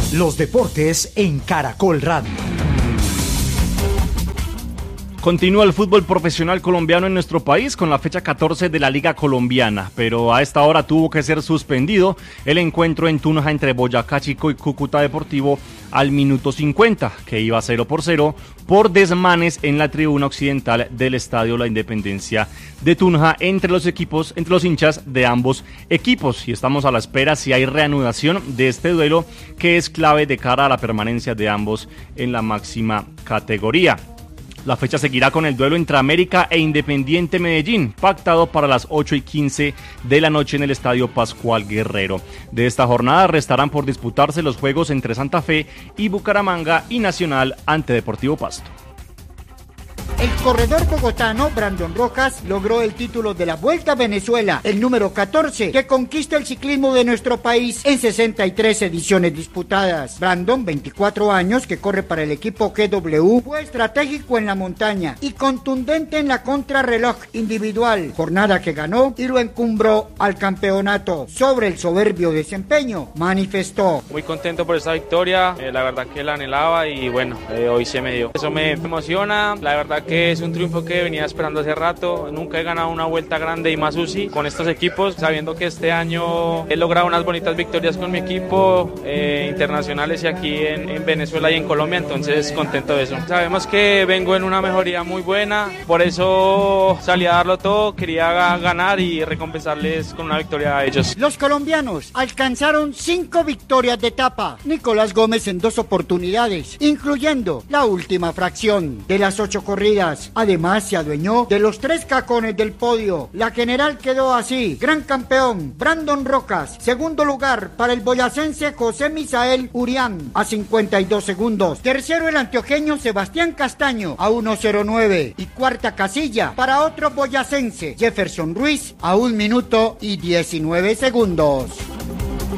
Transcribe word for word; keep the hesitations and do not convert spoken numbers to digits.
Los deportes en Caracol Radio. Continúa el fútbol profesional colombiano en nuestro país con la fecha catorce de la Liga Colombiana, pero a esta hora tuvo que ser suspendido el encuentro en Tunja entre Boyacá Chico y Cúcuta Deportivo al minuto cincuenta, que iba cero por cero, por desmanes en la tribuna occidental del Estadio La Independencia de Tunja entre los equipos, entre los hinchas de ambos equipos, y estamos a la espera si hay reanudación de este duelo que es clave de cara a la permanencia de ambos en la máxima categoría. La fecha seguirá con el duelo entre América e Independiente Medellín, pactado para las ocho y quince de la noche en el Estadio Pascual Guerrero. De esta jornada restarán por disputarse los juegos entre Santa Fe y Bucaramanga y Nacional ante Deportivo Pasto. El corredor bogotano Brandon Rojas logró el título de la Vuelta a Venezuela, el número catorce, que conquista el ciclismo de nuestro país en sesenta y tres ediciones disputadas. Brandon, veinticuatro años, que corre para el equipo G W, fue estratégico en la montaña y contundente en la contrarreloj individual, jornada que ganó y lo encumbró al campeonato. Sobre el soberbio desempeño, manifestó: muy contento por esta victoria, eh, la verdad que la anhelaba y bueno, eh, hoy se me dio. Eso me emociona, la verdad que que es un triunfo que venía esperando hace rato. Nunca he ganado una vuelta grande y más U C I con estos equipos, sabiendo que este año he logrado unas bonitas victorias con mi equipo, eh, internacionales y aquí en, en Venezuela y en Colombia, entonces contento de eso. Sabemos que vengo en una mejoría muy buena, por eso salí a darlo todo, quería ganar y recompensarles con una victoria a ellos. Los colombianos alcanzaron cinco victorias de etapa, Nicolás Gómez en dos oportunidades, incluyendo la última fracción de las ocho corridas. Además se adueñó de los tres cacones del podio. La general quedó así: gran campeón Brandon Rojas, segundo lugar para el boyacense José Misael Urián a cincuenta y dos segundos, tercero el antioqueño Sebastián Castaño a uno cero nueve y cuarta casilla para otro boyacense Jefferson Ruiz a un minuto y diecinueve segundos.